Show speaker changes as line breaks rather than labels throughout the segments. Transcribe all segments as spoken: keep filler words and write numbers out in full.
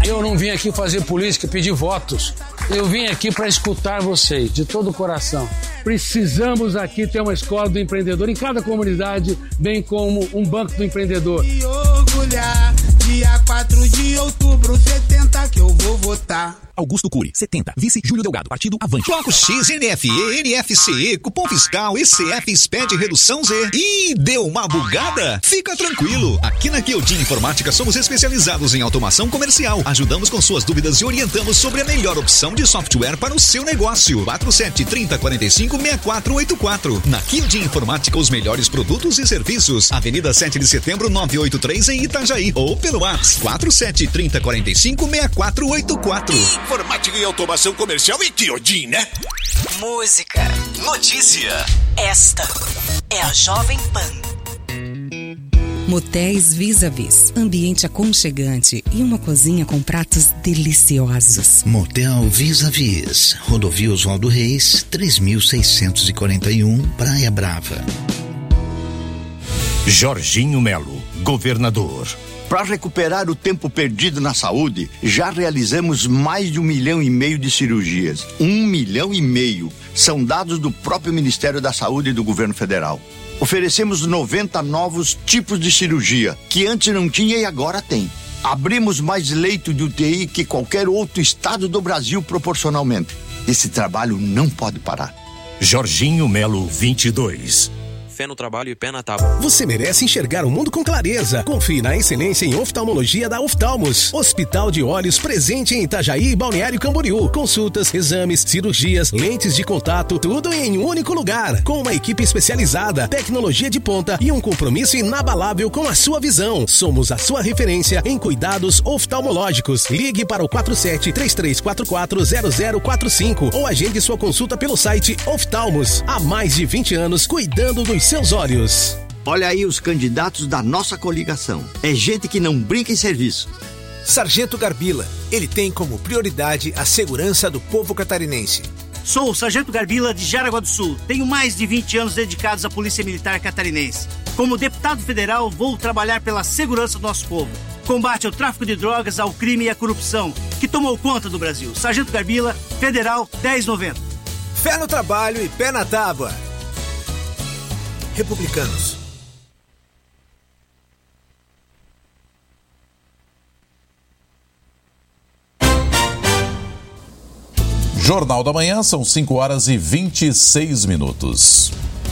Eu não vim aqui fazer política, pedir votos. Eu vim aqui para escutar vocês, de todo o coração. Precisamos aqui ter uma escola do empreendedor em cada comunidade, bem como um banco do empreendedor.
E orgulhar, dia quatro de outubro, setenta que eu vou votar.
Augusto Cury, setenta. Vice Júlio Delgado, partido Avante.
Bloco X, N F E, N F C E, cupom fiscal, E C F, S P E D, redução Z. Ih, deu uma bugada? Fica tranquilo. Aqui na Kyodin Informática somos especializados em automação comercial. Ajudamos com suas dúvidas e orientamos sobre a melhor opção de software para o seu negócio. quatro sete três zero quatro cinco seis quatro oito quatro. Na Kyodin Informática, os melhores produtos e serviços. Avenida sete de setembro, novecentos e oitenta e três, em Itajaí. Ou pelo WhatsApp quatro sete três zero quatro cinco seis quatro oito quatro.
Informática e automação comercial e Kyodin, né?
Música.
Notícia.
Esta é a Jovem Pan.
Motéis Vis-a-Vis. Ambiente aconchegante e uma cozinha com pratos deliciosos.
Motel Vis-a-Vis. Rodovia Oswaldo Reis, três mil seiscentos e quarenta e um, Praia Brava.
Jorginho Melo, governador.
Para recuperar o tempo perdido na saúde, já realizamos mais de um milhão e meio de cirurgias. Um milhão e meio. São dados do próprio Ministério da Saúde e do Governo Federal. Oferecemos noventa novos tipos de cirurgia, que antes não tinha e agora tem. Abrimos mais leito de U T I que qualquer outro estado do Brasil proporcionalmente. Esse trabalho não pode parar.
Jorginho Melo, vinte e dois.
Fé no trabalho e pé na tábua.
Você merece enxergar o mundo com clareza. Confie na excelência em oftalmologia da Oftalmos. Hospital de Olhos presente em Itajaí e Balneário Camboriú. Consultas, exames, cirurgias, lentes de contato, tudo em um único lugar. Com uma equipe especializada, tecnologia de ponta e um compromisso inabalável com a sua visão. Somos a sua referência em cuidados oftalmológicos. Ligue para o quatro sete três três quatro quatro zero zero quatro cinco ou agende sua consulta pelo site Oftalmos. Há mais de vinte anos cuidando dos seus olhos.
Olha aí os candidatos da nossa coligação. É gente que não brinca em serviço.
Sargento Garbila. Ele tem como prioridade a segurança do povo catarinense.
Sou o Sargento Garbila de Jaraguá do Sul. Tenho mais de vinte anos dedicados à Polícia Militar Catarinense. Como deputado federal, vou trabalhar pela segurança do nosso povo. Combate ao tráfico de drogas, ao crime e à corrupção, que tomou conta do Brasil. Sargento Garbila, Federal dez noventa.
Fé no trabalho e pé na tábua. Republicanos.
Jornal da Manhã, são cinco horas e vinte e seis minutos.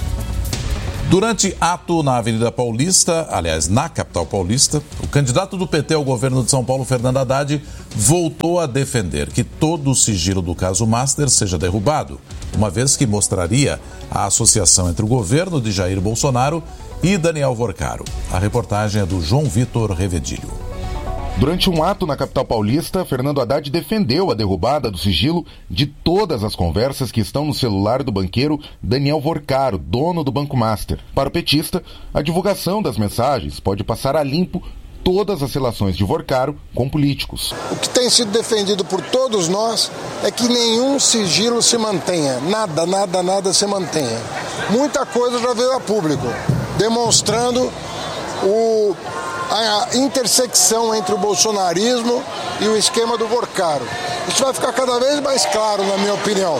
Durante ato na Avenida Paulista, aliás, na capital paulista, o candidato do P T ao governo de São Paulo, Fernando Haddad, voltou a defender que todo o sigilo do caso Master seja derrubado, uma vez que mostraria a associação entre o governo de Jair Bolsonaro e Daniel Vorcaro. A reportagem é do João Vitor Revedilho.
Durante um ato na capital paulista, Fernando Haddad defendeu a derrubada do sigilo de todas as conversas que estão no celular do banqueiro Daniel Vorcaro, dono do Banco Master. Para o petista, a divulgação das mensagens pode passar a limpo todas as relações de Vorcaro com políticos.
O que tem sido defendido por todos nós é que nenhum sigilo se mantenha, nada, nada, nada se mantenha. Muita coisa já veio a público, demonstrando o... a intersecção entre o bolsonarismo e o esquema do Vorcaro. Isso vai ficar cada vez mais claro, na minha opinião.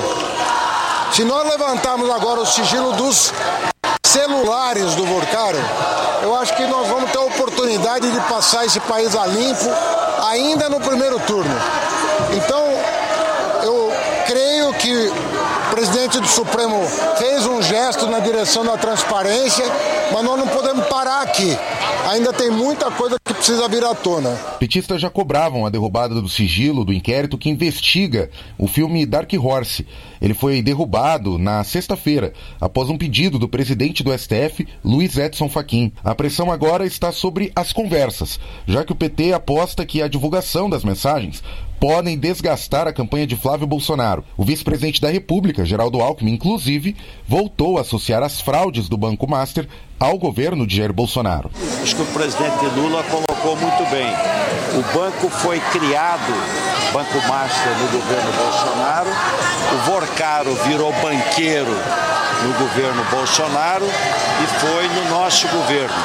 Se nós levantarmos agora o sigilo dos celulares do Vorcaro, eu acho que nós vamos ter a oportunidade de passar esse país a limpo ainda no primeiro turno. Então, eu creio que o presidente do Supremo fez um gesto na direção da transparência, mas nós não podemos parar aqui. Ainda tem muita coisa que precisa vir à tona.
Petistas já cobravam a derrubada do sigilo do inquérito que investiga o filme Dark Horse. Ele foi derrubado na sexta-feira, após um pedido do presidente do S T F, Luiz Edson Fachin. A pressão agora está sobre as conversas, já que o P T aposta que a divulgação das mensagens podem desgastar a campanha de Flávio Bolsonaro. O vice-presidente da República, Geraldo Alckmin, inclusive, voltou a associar as fraudes do Banco Master ao governo de Jair Bolsonaro.
Acho que o presidente Lula colocou muito bem. O banco foi criado, Banco Master, no governo Bolsonaro. O Vorcaro virou banqueiro no governo Bolsonaro e foi no nosso governo.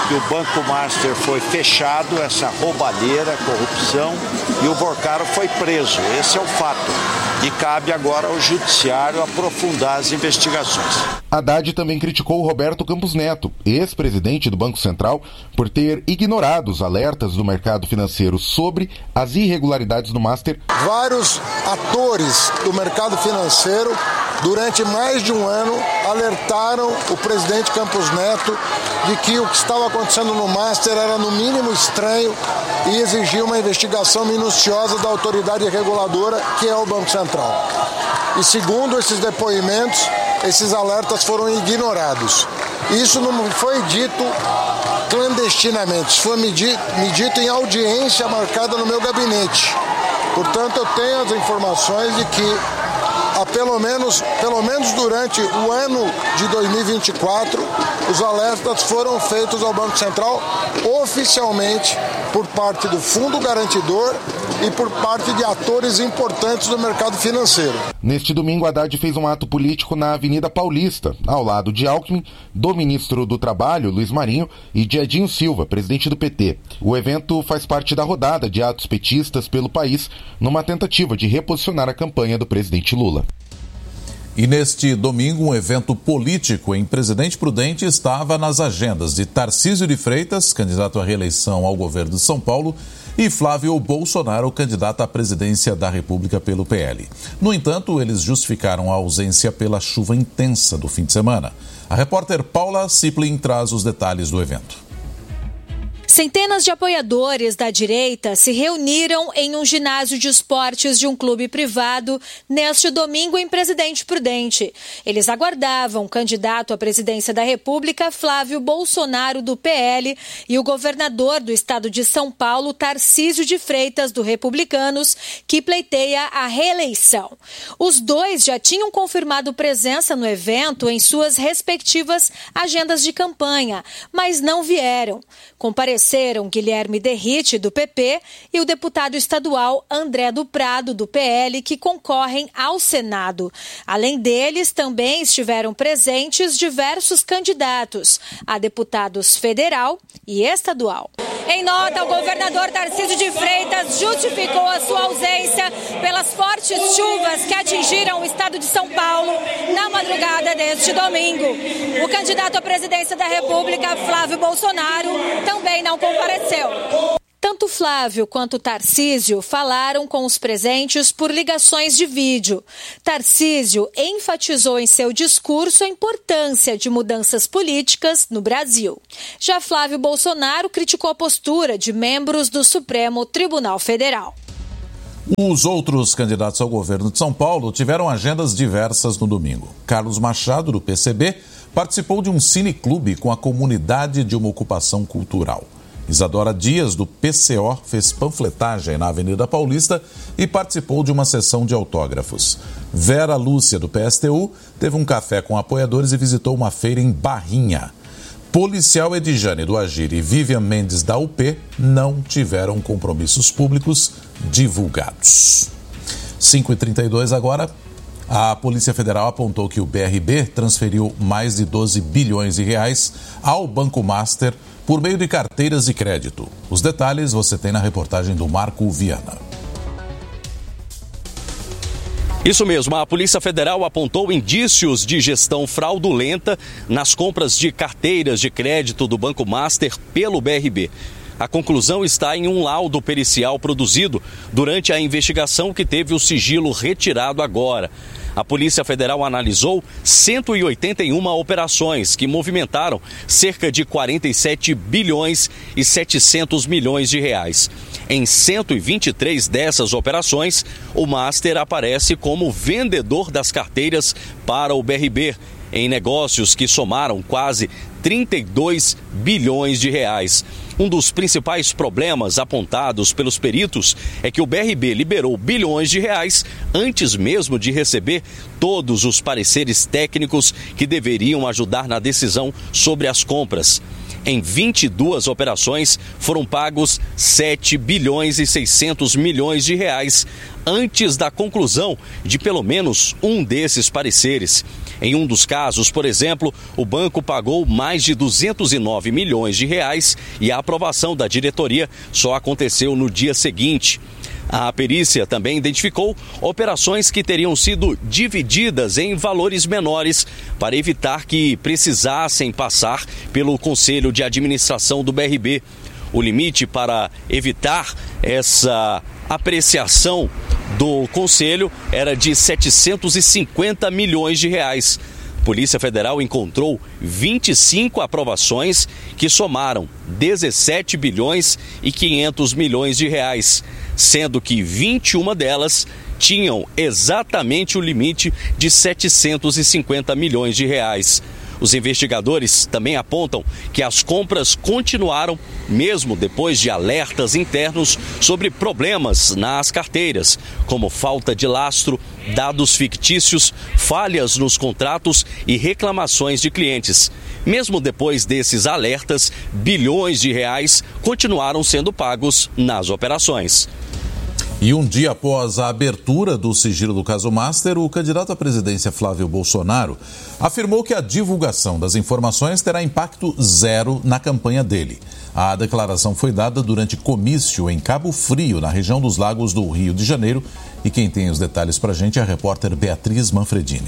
que o Banco Master foi fechado, essa roubalheira, corrupção, e o Vorcaro foi preso. Esse é o fato. E cabe agora ao Judiciário aprofundar as investigações.
Haddad também criticou o Roberto Campos Neto, ex-presidente do Banco Central, por ter ignorado os alertas do mercado financeiro sobre as irregularidades do Master.
Vários atores do mercado financeiro, durante mais de um ano, alertaram o presidente Campos Neto de que o que estava acontecendo no Master era no mínimo estranho e exigia uma investigação minuciosa da autoridade reguladora, que é o Banco Central. E segundo esses depoimentos, esses alertas foram ignorados. Isso não foi dito clandestinamente, isso foi me dito em audiência marcada no meu gabinete. Portanto, eu tenho as informações de que, há pelo menos, pelo menos durante o ano de dois mil e vinte e quatro, os alertas foram feitos ao Banco Central oficialmente por parte do Fundo Garantidor e por parte de atores importantes do mercado financeiro.
Neste domingo, Haddad fez um ato político na Avenida Paulista, ao lado de Alckmin, do ministro do Trabalho, Luiz Marinho, e de Edinho Silva, presidente do P T. O evento faz parte da rodada de atos petistas pelo país, numa tentativa de reposicionar a campanha do presidente Lula.
E neste domingo, um evento político em Presidente Prudente estava nas agendas de Tarcísio de Freitas, candidato à reeleição ao governo de São Paulo, e Flávio Bolsonaro, candidato à presidência da República pelo P L. No entanto, eles justificaram a ausência pela chuva intensa do fim de semana. A repórter Paula Ciplin traz os detalhes do evento.
Centenas de apoiadores da direita se reuniram em um ginásio de esportes de um clube privado neste domingo em Presidente Prudente. Eles aguardavam o candidato à presidência da República, Flávio Bolsonaro, do P L, e o governador do estado de São Paulo, Tarcísio de Freitas, do Republicanos, que pleiteia a reeleição. Os dois já tinham confirmado presença no evento em suas respectivas agendas de campanha, mas não vieram. Compareceram Guilherme Derrite, do P P, e o deputado estadual André do Prado, do P L, que concorrem ao Senado. Além deles, também estiveram presentes diversos candidatos a deputados federal e estadual. Em nota, o governador Tarcísio de Freitas justificou a sua ausência pelas fortes chuvas que atingiram o estado de São Paulo na madrugada deste domingo. O candidato à presidência da República, Flávio Bolsonaro, também não compareceu. Tanto Flávio quanto Tarcísio falaram com os presentes por ligações de vídeo. Tarcísio enfatizou em seu discurso a importância de mudanças políticas no Brasil. Já Flávio Bolsonaro criticou a postura de membros do Supremo Tribunal Federal.
Os outros candidatos ao governo de São Paulo tiveram agendas diversas no domingo. Carlos Machado, do P C B, participou de um cineclube com a comunidade de uma ocupação cultural. Isadora Dias, do P C O, fez panfletagem na Avenida Paulista e participou de uma sessão de autógrafos. Vera Lúcia, do P S T U, teve um café com apoiadores e visitou uma feira em Barrinha. Policial Edjane, do Agir, e Vivian Mendes, da U P, não tiveram compromissos públicos divulgados. cinco e trinta e dois agora. A Polícia Federal apontou que o B R B transferiu mais de doze bilhões de reais ao Banco Master por meio de carteiras de crédito. Os detalhes você tem na reportagem do Marco Viana.
Isso mesmo, a Polícia Federal apontou indícios de gestão fraudulenta nas compras de carteiras de crédito do Banco Master pelo B R B. A conclusão está em um laudo pericial produzido durante a investigação que teve o sigilo retirado agora. A Polícia Federal analisou cento e oitenta e uma operações que movimentaram cerca de quarenta e sete bilhões e setecentos milhões de reais. Em cento e vinte e três dessas operações, o Master aparece como vendedor das carteiras para o B R B, em negócios que somaram quase trinta e dois bilhões de reais. Um dos principais problemas apontados pelos peritos é que o B R B liberou bilhões de reais antes mesmo de receber todos os pareceres técnicos que deveriam ajudar na decisão sobre as compras. Em vinte e duas operações foram pagos sete bilhões e seiscentos milhões de reais antes da conclusão de pelo menos um desses pareceres. Em um dos casos, por exemplo, o banco pagou mais de duzentos e nove milhões de reais e a aprovação da diretoria só aconteceu no dia seguinte. A perícia também identificou operações que teriam sido divididas em valores menores para evitar que precisassem passar pelo Conselho de Administração do B R B. O limite para evitar essa apreciação do Conselho era de setecentos e cinquenta milhões de reais. A Polícia Federal encontrou vinte e cinco aprovações que somaram dezessete bilhões e quinhentos milhões de reais, sendo que vinte e uma delas tinham exatamente o limite de setecentos e cinquenta milhões de reais. Os investigadores também apontam que as compras continuaram mesmo depois de alertas internos sobre problemas nas carteiras, como falta de lastro, dados fictícios, falhas nos contratos e reclamações de clientes. Mesmo depois desses alertas, bilhões de reais continuaram sendo pagos nas operações.
E um dia após a abertura do sigilo do caso Master, o candidato à presidência Flávio Bolsonaro afirmou que a divulgação das informações terá impacto zero na campanha dele. A declaração foi dada durante comício em Cabo Frio, na região dos Lagos do Rio de Janeiro. E quem tem os detalhes pra gente é a repórter Beatriz Manfredini.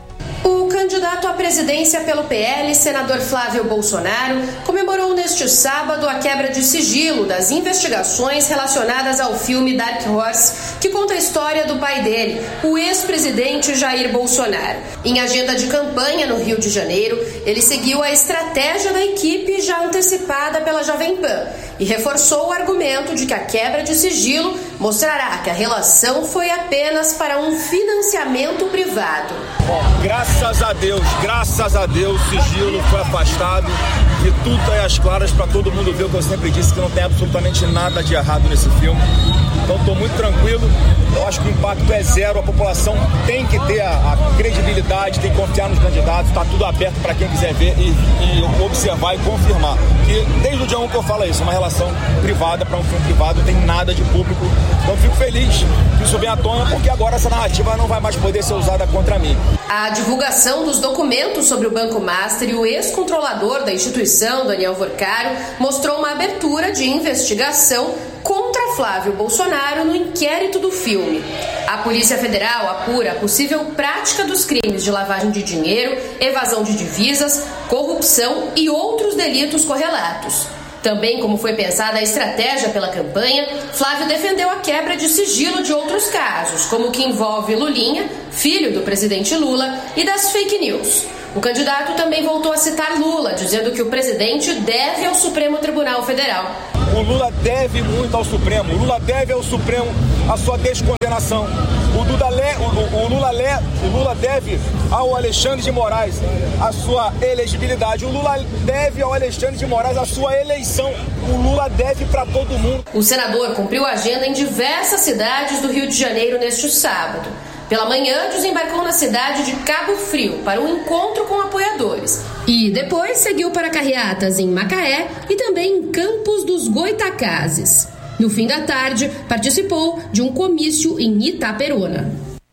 O candidato à presidência pelo P L, senador Flávio Bolsonaro, comemorou neste sábado a quebra de sigilo das investigações relacionadas ao filme Dark Horse, que conta a história do pai dele, o ex-presidente Jair Bolsonaro. Em agenda de campanha no Rio de Janeiro, ele seguiu a estratégia da equipe já antecipada pela Jovem Pan e reforçou o argumento de que a quebra de sigilo mostrará que a relação foi apenas para um financiamento privado.
Bom, graças a Deus, graças a Deus, o sigilo foi afastado e tudo está aí às claras para todo mundo ver o que eu sempre disse, que não tem absolutamente nada de errado nesse filme. Então estou muito tranquilo, eu acho que o impacto é zero, a população tem que ter a, a credibilidade, tem que confiar nos candidatos, está tudo aberto para quem quiser ver e, e observar e confirmar. E desde o dia um que eu falo isso, uma relação privada para um filme privado, não tem nada de público. Então fico feliz que isso venha à tona, porque agora essa narrativa não vai mais poder ser usada contra mim.
A divulgação dos documentos sobre o Banco Master e o ex-controlador da instituição, Daniel Vorcaro, mostrou uma abertura de investigação contra Flávio Bolsonaro no inquérito do filme. A Polícia Federal apura a possível prática dos crimes de lavagem de dinheiro, evasão de divisas, corrupção e outros delitos correlatos. Também, como foi pensada a estratégia pela campanha, Flávio defendeu a quebra de sigilo de outros casos, como o que envolve Lulinha, filho do presidente Lula, e das fake news. O candidato também voltou a citar Lula, dizendo que o presidente deve ao Supremo Tribunal Federal.
O Lula deve muito ao Supremo, o Lula deve ao Supremo a sua descondenação. O Lula, le, o, o, Lula le, o Lula deve ao Alexandre de Moraes a sua elegibilidade. O Lula deve ao Alexandre de Moraes a sua eleição. O Lula deve para todo mundo.
O senador cumpriu a agenda em diversas cidades do Rio de Janeiro neste sábado. Pela manhã, desembarcou na cidade de Cabo Frio para um encontro com apoiadores. E depois seguiu para carreatas em Macaé e também em Campos dos Goitacazes. No fim da tarde, participou de um comício em Itaperuna.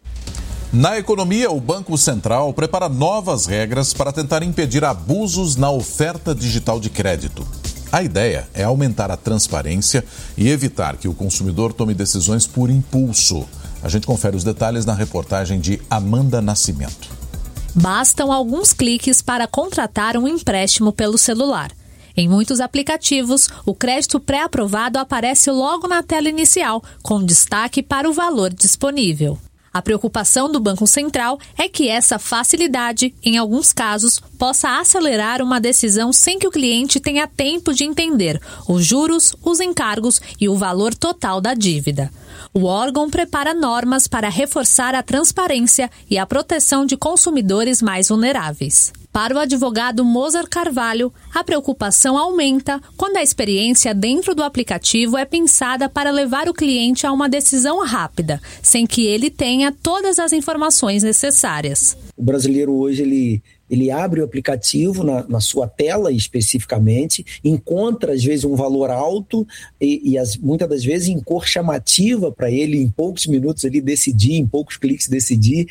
Na economia, o Banco Central prepara novas regras para tentar impedir abusos na oferta digital de crédito. A ideia é aumentar a transparência e evitar que o consumidor tome decisões por impulso. A gente confere os detalhes na reportagem de Amanda Nascimento.
Bastam alguns cliques para contratar um empréstimo pelo celular. Em muitos aplicativos, o crédito pré-aprovado aparece logo na tela inicial, com destaque para o valor disponível. A preocupação do Banco Central é que essa facilidade, em alguns casos, possa acelerar uma decisão sem que o cliente tenha tempo de entender os juros, os encargos e o valor total da dívida. O órgão prepara normas para reforçar a transparência e a proteção de consumidores mais vulneráveis. Para o advogado Mozart Carvalho, a preocupação aumenta quando a experiência dentro do aplicativo é pensada para levar o cliente a uma decisão rápida, sem que ele tenha todas as informações necessárias.
O brasileiro hoje ele, ele abre o aplicativo na, na sua tela especificamente, encontra às vezes um valor alto e, e as, muitas das vezes em cor chamativa para ele em poucos minutos ele decidir, em poucos cliques decidir.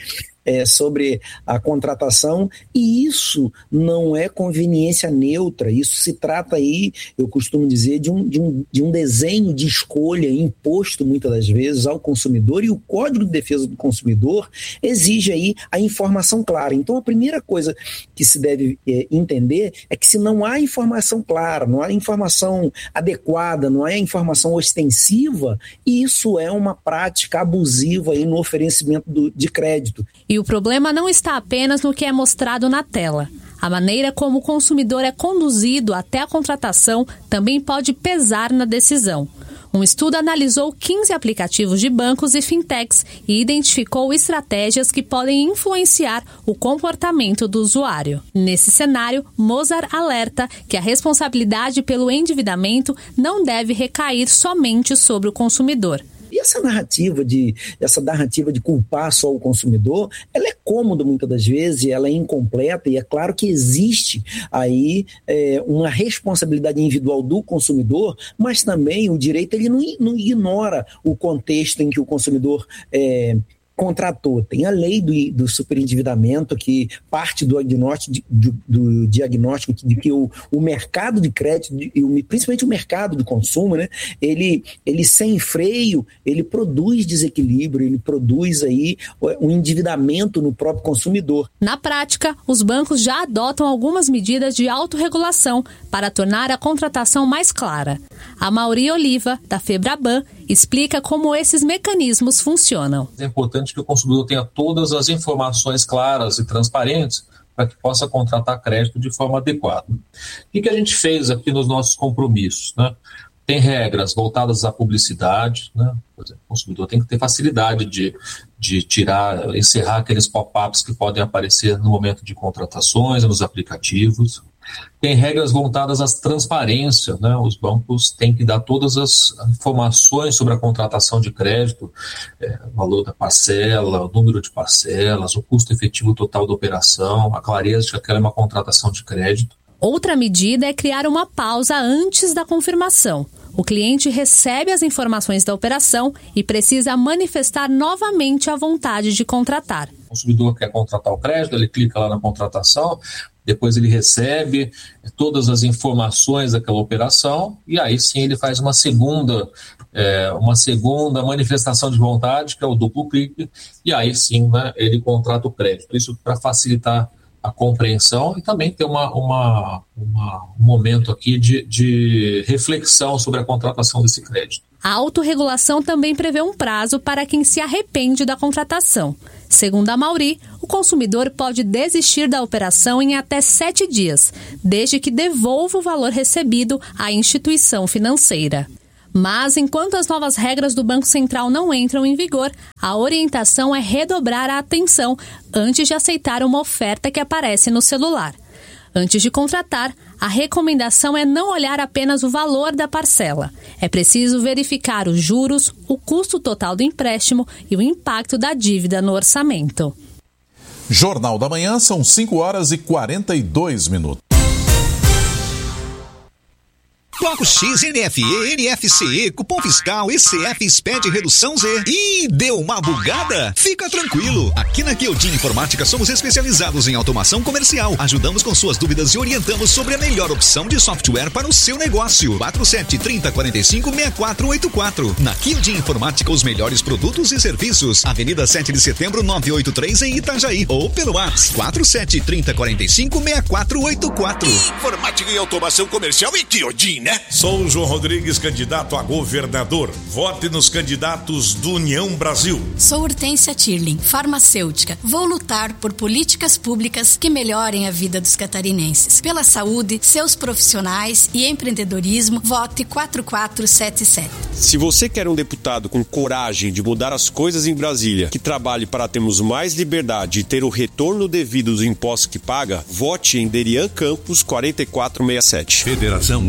é, sobre a contratação, e isso não é conveniência neutra, isso se trata aí, eu costumo dizer, de um, de um, de um desenho de escolha imposto muitas das vezes ao consumidor, e o Código de Defesa do Consumidor exige aí a informação clara. Então a primeira coisa que se deve é, entender é que se não há informação clara, não há informação adequada, não há informação ostensiva, isso é uma prática abusiva aí no oferecimento do, de crédito.
E o problema não está apenas no que é mostrado na tela. A maneira como o consumidor é conduzido até a contratação também pode pesar na decisão. Um estudo analisou quinze aplicativos de bancos e fintechs e identificou estratégias que podem influenciar o comportamento do usuário. Nesse cenário, Mozart alerta que a responsabilidade pelo endividamento não deve recair somente sobre o consumidor.
E essa narrativa de, essa narrativa de culpar só o consumidor, ela é cômoda muitas das vezes, ela é incompleta, e é claro que existe aí é, uma responsabilidade individual do consumidor, mas também o direito ele não, não ignora o contexto em que o consumidor é, contratou. Tem a lei do, do superendividamento, que parte do diagnóstico, de, do, do diagnóstico de que o, o mercado de crédito, e principalmente o mercado de consumo, né, ele, ele sem freio, ele produz desequilíbrio, ele produz aí um endividamento no próprio consumidor.
Na prática, os bancos já adotam algumas medidas de autorregulação para tornar a contratação mais clara. A Mauri Oliva, da Febraban, explica como esses mecanismos funcionam.
É importante que o consumidor tenha todas as informações claras e transparentes para que possa contratar crédito de forma adequada. O que, que a gente fez aqui nos nossos compromissos, né? Tem regras voltadas à publicidade, né? Por exemplo, o consumidor tem que ter facilidade de, de tirar, encerrar aqueles pop-ups que podem aparecer no momento de contratações, nos aplicativos. Tem regras voltadas à transparência, né? Os bancos têm que dar todas as informações sobre a contratação de crédito, é, o valor da parcela, o número de parcelas, o custo efetivo total da operação, a clareza de que aquela é uma contratação de crédito.
Outra medida é criar uma pausa antes da confirmação. O cliente recebe as informações da operação e precisa manifestar novamente a vontade de contratar.
O consumidor quer contratar o crédito, ele clica lá na contratação, depois ele recebe todas as informações daquela operação e aí sim ele faz uma segunda, é, uma segunda manifestação de vontade, que é o duplo clique, e aí sim, né, ele contrata o crédito. Isso para facilitar a compreensão e também ter uma, uma, uma, um momento aqui de, de reflexão sobre a contratação desse crédito.
A autorregulação também prevê um prazo para quem se arrepende da contratação. Segundo a Mauri, o consumidor pode desistir da operação em até sete dias, desde que devolva o valor recebido à instituição financeira. Mas, enquanto as novas regras do Banco Central não entram em vigor, a orientação é redobrar a atenção antes de aceitar uma oferta que aparece no celular. Antes de contratar, a recomendação é não olhar apenas o valor da parcela. É preciso verificar os juros, o custo total do empréstimo e o impacto da dívida no orçamento.
Jornal da Manhã, são cinco horas e quarenta e dois minutos.
Bloco X, N F E, N F C E, cupom fiscal, E C F, S P E D, redução Z. Ih, deu uma bugada? Fica tranquilo. Aqui na Kyodin Informática somos especializados em automação comercial. Ajudamos com suas dúvidas e orientamos sobre a melhor opção de software para o seu negócio. quatro sete, trinta, quarenta e cinco, sessenta e quatro oitenta e quatro. Na Kyodin Informática, os melhores produtos e serviços. Avenida sete de setembro, novecentos e oitenta e três, em Itajaí. Ou pelo WhatsApp quatro sete, trinta, quarenta e cinco, sessenta e quatro oitenta e quatro.
Informática e automação comercial e Kyodin, né?
Sou o João Rodrigues, candidato a governador. Vote nos candidatos do União Brasil.
Sou Hortência Tirling, farmacêutica. Vou lutar por políticas públicas que melhorem a vida dos catarinenses. Pela saúde, seus profissionais e empreendedorismo, vote quatro quatro sete sete.
Se você quer um deputado com coragem de mudar as coisas em Brasília, que trabalhe para termos mais liberdade e ter o retorno devido dos impostos que paga, vote em Derian Campos quatro quatro seis sete.
Federação União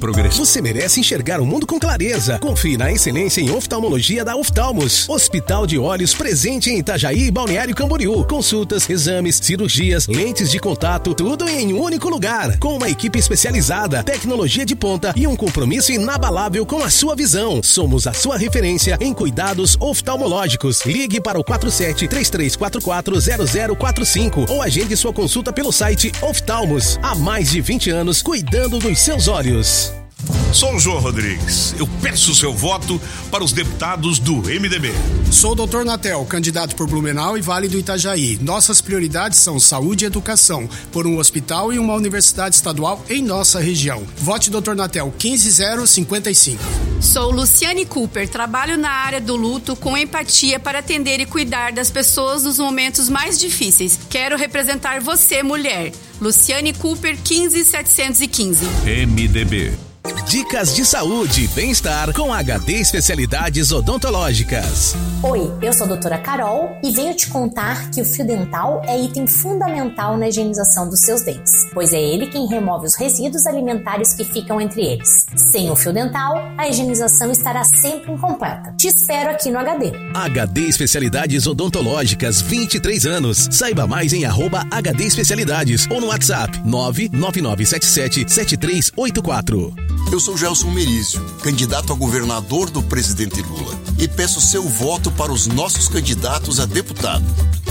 progressivo. Você merece enxergar o mundo com clareza. Confie na excelência em oftalmologia da Oftalmos. Hospital de Olhos presente em Itajaí e Balneário Camboriú. Consultas, exames, cirurgias, lentes de contato, tudo em um único lugar. Com uma equipe especializada, tecnologia de ponta e um compromisso inabalável com a sua visão. Somos a sua referência em cuidados oftalmológicos. Ligue para o quatro sete três três quatro quatro zero zero quatro cinco ou agende sua consulta pelo site Oftalmos. Há mais de vinte anos cuidando dos seus olhos.
Sou o João Rodrigues. Eu peço seu voto para os deputados do M D B.
Sou o doutor Natel, candidato por Blumenau e Vale do Itajaí. Nossas prioridades são saúde e educação, por um hospital e uma universidade estadual em nossa região. Vote doutor Natel quinze zero cinquenta e cinco.
Sou Luciane Cooper, trabalho na área do luto com empatia para atender e cuidar das pessoas nos momentos mais difíceis. Quero representar você, mulher. Luciane Cooper quinze setecentos e quinze.
M D B.
Dicas de saúde e bem-estar com H D Especialidades Odontológicas.
Oi, eu sou a doutora Carol e venho te contar que o fio dental é item fundamental na higienização dos seus dentes, pois é ele quem remove os resíduos alimentares que ficam entre eles. Sem o fio dental, a higienização estará sempre incompleta. Te espero aqui no H D.
H D Especialidades Odontológicas, vinte e três anos. Saiba mais em arroba H D Especialidades ou no WhatsApp nove nove nove sete sete sete três oito quatro.
Eu sou Gelson Merizio, candidato a governador do presidente Lula, e peço seu voto para os nossos candidatos a deputado.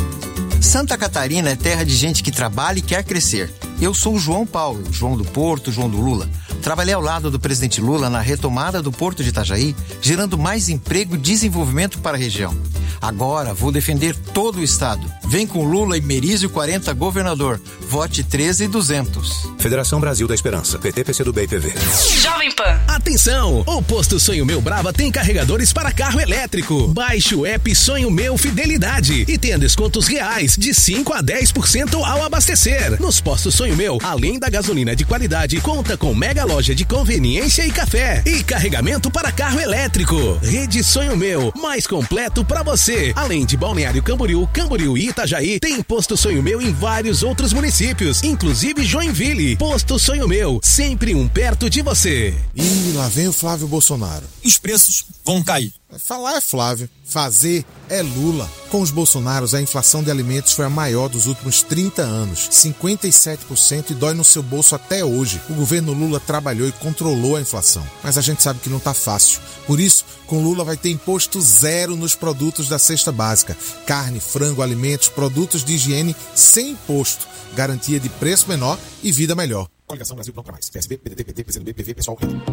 Santa Catarina é terra de gente que trabalha e quer crescer. Eu sou o João Paulo, João do Porto, João do Lula. Trabalhei ao lado do presidente Lula na retomada do Porto de Itajaí, gerando mais emprego e desenvolvimento para a região. Agora vou defender todo o estado. Vem com Lula e Merizio quarenta governador. Vote treze duzentos.
Federação Brasil da Esperança. P T, P C do B e P V.
Jovem Pan.
Atenção! O Posto Sonho Meu Brava tem carregadores para carro elétrico. Baixe o app Sonho Meu Fidelidade e tenha descontos reais de cinco a dez por cento ao abastecer. Nos postos Sonho Meu, além da gasolina de qualidade, conta com mega loja de conveniência e café e carregamento para carro elétrico. Rede Sonho Meu, mais completo para você. Além de Balneário Camboriú, Camboriú e Itajaí, tem Posto Sonho Meu em vários outros municípios, inclusive Joinville. Posto Sonho Meu, sempre um perto de você.
E lá vem o Flávio Bolsonaro.
Os preços vão cair.
Falar é Flávio, fazer é Lula. Com os Bolsonaros, a inflação de alimentos foi a maior dos últimos trinta anos, cinquenta e sete por cento, e dói no seu bolso até hoje. O governo Lula trabalhou e controlou a inflação, mas a gente sabe que não tá fácil. Por isso, com Lula vai ter imposto zero nos produtos da cesta básica. Carne, frango, alimentos, produtos de higiene sem imposto. Garantia de preço menor e vida melhor. Coligação Brasil Pronto Pra Mais. P S B, P D T, P T, P C do B, P V, Pessoal Rede.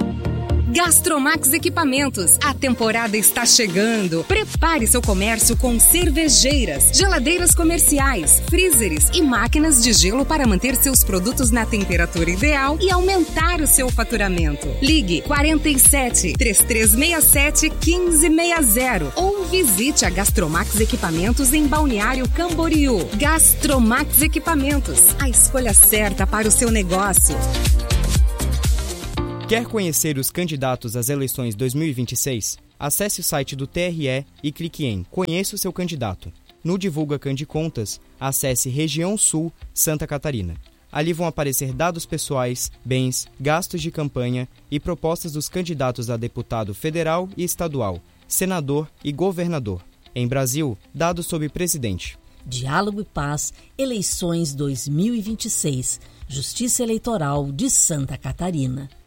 Gastromax Equipamentos. A temporada está chegando. Prepare seu comércio com cervejeiras, geladeiras comerciais, freezers e máquinas de gelo para manter seus produtos na temperatura ideal e aumentar o seu faturamento. Ligue quarenta e sete, trinta e três sessenta e sete, quinze sessenta ou visite a Gastromax Equipamentos em Balneário Camboriú. Gastromax Equipamentos. A escolha certa para o seu negócio.
Quer conhecer os candidatos às eleições dois mil e vinte e seis? Acesse o site do T R E e clique em Conheça o seu candidato. No Divulga Candicontas, acesse Região Sul, Santa Catarina. Ali vão aparecer dados pessoais, bens, gastos de campanha e propostas dos candidatos a deputado federal e estadual, senador e governador. Em Brasil, dados sobre presidente.
Diálogo e Paz, eleições dois mil e vinte e seis. Justiça Eleitoral de Santa Catarina.